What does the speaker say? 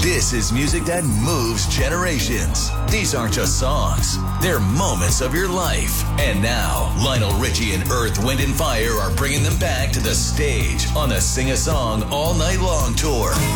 This is music that moves generations. These aren't just songs. They're moments of your life. And now, Lionel Richie and Earth, Wind & Fire are bringing them back to the stage on the Sing a Song All Night Long tour.